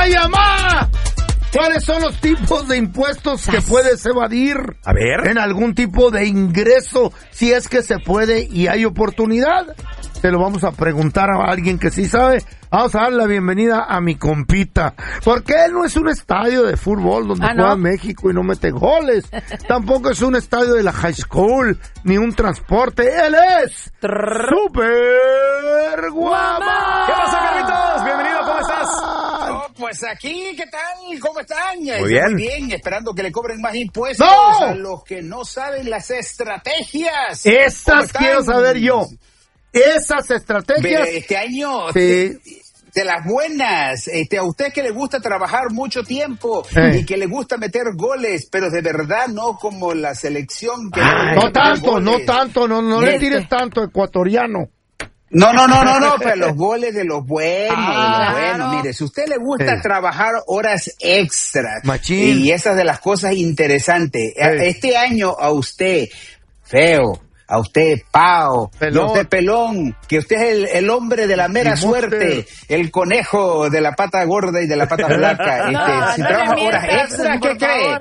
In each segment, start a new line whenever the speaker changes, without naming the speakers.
llamada! ¿Cuáles son los tipos de impuestos que puedes evadir?
A ver.
En algún tipo de ingreso, si es que se puede y hay oportunidad. Se lo vamos a preguntar a alguien que sí sabe. Vamos a dar la bienvenida a mi compita. Porque él no es un estadio de fútbol donde juega México y no mete goles. Tampoco es un estadio de la high school, ni un transporte. Él es Super Guama.
¿Qué pasa, Carlitos? Bienvenido, ¿cómo estás?
Pues aquí, ¿qué tal? ¿Cómo están?
Muy bien.
Muy bien, esperando que le cobren más impuestos a los que no saben las estrategias.
Esas quiero saber yo. Esas estrategias.
Este año,
sí.
de las buenas, a usted que le gusta trabajar mucho tiempo y que le gusta meter goles, pero de verdad no como la selección que
no tanto, no le tires tanto, ecuatoriano.
No, pero los goles de los buenos, Mire, si a usted le gusta trabajar horas extras,
machín,
y esas de las cosas interesantes, este año a usted, feo, a usted, Pao, y a usted, Pelón, que usted es el hombre de la mera suerte, el conejo de la pata gorda y de la pata flaca. Si trabaja horas extras, ¿qué cree?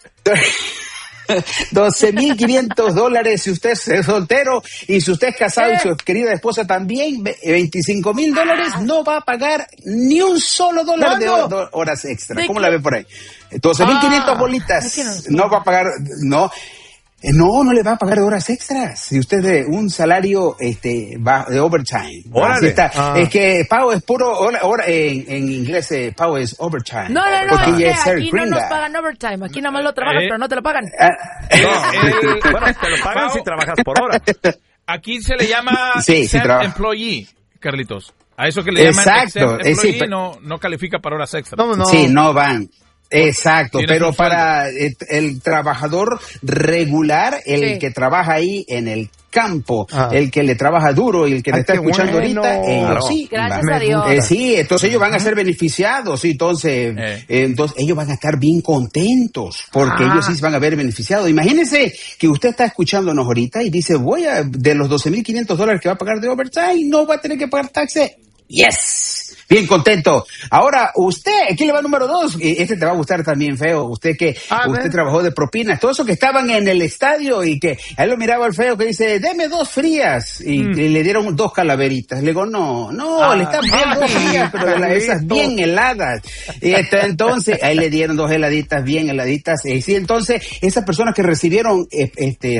$12,500 si usted es soltero, y si usted es casado y su querida esposa también, $25,000 no va a pagar ni un solo dólar de horas extra. ¿Cómo la ve por ahí? 12,500 bolitas no va a pagar, no le va a pagar horas extras. Si usted de un salario va de overtime. Es que Pau es puro hora en inglés, Pau es overtime.
No, aquí no nos pagan overtime. Aquí nada más lo trabajas, pero no te lo pagan.
Bueno, te lo pagan si trabajas por hora.
Aquí se le llama employee, Carlitos. A eso que le llaman employee no califica para horas extras.
Sí, no van. Exacto, pero para el trabajador regular, el que trabaja ahí en el campo, el que le trabaja duro y el que le está escuchando ahorita, ellos sí.
Gracias a Dios.
Sí, entonces ellos van a ser beneficiados, entonces ellos van a estar bien contentos, porque ellos sí se van a ver beneficiados. Imagínense que usted está escuchándonos ahorita y dice, de los $12,500 que va a pagar de overtime, no va a tener que pagar taxes. Yes, bien contento. Ahora, usted, aquí le va el número 2. Este te va a gustar también, feo. Usted que usted trabajó de propinas. Todos esos que estaban en el estadio y que ahí lo miraba el feo que dice, deme 2 frías. Y le dieron 2 calaveritas. Le digo, no, le están dando 2 frías, pero esas bien heladas. Y entonces, ahí le dieron 2 heladitas bien heladitas. Sí, entonces, esas personas que recibieron